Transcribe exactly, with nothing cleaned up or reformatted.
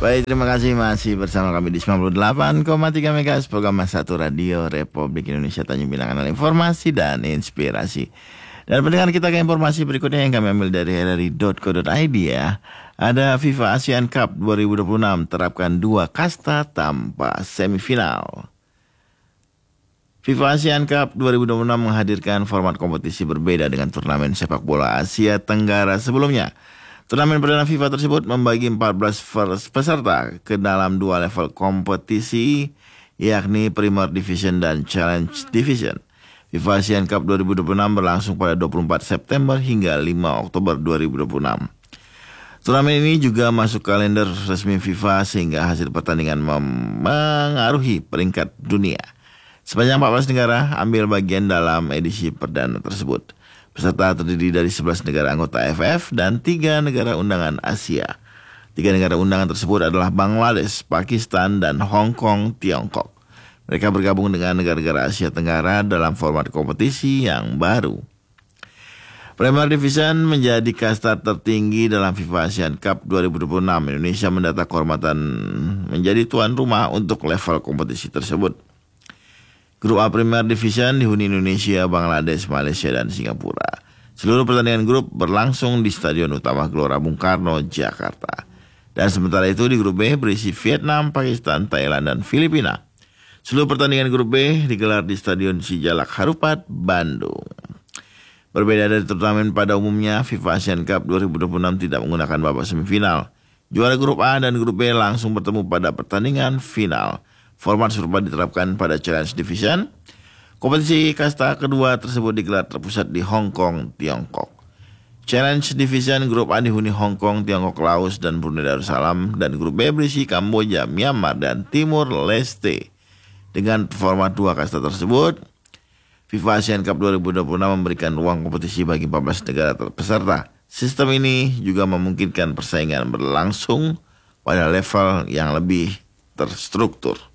Baik, terima kasih masih bersama kami di sembilan puluh delapan koma tiga MHz program satu Radio Republik Indonesia Tanjung Pinang, kanal informasi dan inspirasi. Dan pendengar kita ke informasi berikutnya yang kami ambil dari r r i dot co dot i d ya. Ada FIFA Asian Cup dua ribu dua puluh enam terapkan dua kasta tanpa semifinal. FIFA Asian Cup dua ribu dua puluh enam menghadirkan format kompetisi berbeda dengan turnamen sepak bola Asia Tenggara sebelumnya. Turnamen perdana FIFA tersebut membagi empat belas peserta ke dalam dua level kompetisi, yakni Premier Division dan Challenge Division. FIFA Asian Cup dua ribu dua puluh enam berlangsung pada dua puluh empat September hingga lima Oktober dua ribu dua puluh enam. Turnamen ini juga masuk kalender resmi FIFA sehingga hasil pertandingan mempengaruhi peringkat dunia. Sebanyak empat belas negara ambil bagian dalam edisi perdana tersebut. Peserta terdiri dari sebelas negara anggota A F F dan tiga negara undangan Asia. Tiga negara undangan tersebut adalah Bangladesh, Pakistan, dan Hong Kong, Tiongkok. Mereka bergabung dengan negara-negara Asia Tenggara dalam format kompetisi yang baru. Premier Division menjadi kasta tertinggi dalam FIFA Asian Cup dua ribu dua puluh enam. Indonesia mendapat kehormatan menjadi tuan rumah untuk level kompetisi tersebut. Grup A Premier Division dihuni Indonesia, Bangladesh, Malaysia, dan Singapura. Seluruh pertandingan grup berlangsung di Stadion Utama Gelora Bung Karno, Jakarta. Dan sementara itu di grup B berisi Vietnam, Pakistan, Thailand, dan Filipina. Seluruh pertandingan grup B digelar di Stadion Sijalak Harupat, Bandung. Berbeda dari turnamen pada umumnya, FIFA Asian Cup dua ribu dua puluh enam tidak menggunakan babak semifinal. Juara grup A dan grup B langsung bertemu pada pertandingan final. Format serupa diterapkan pada Challenge Division. Kompetisi kasta kedua tersebut digelar terpusat di Hong Kong, Tiongkok. Challenge Division grup A dihuni Hong Kong, Tiongkok, Laos, dan Brunei Darussalam, dan grup B berisi Kamboja, Myanmar, dan Timur Leste. Dengan format dua kasta tersebut, FIFA Asian Cup dua ribu dua puluh enam memberikan ruang kompetisi bagi empat belas negara peserta. Sistem ini juga memungkinkan persaingan berlangsung pada level yang lebih terstruktur.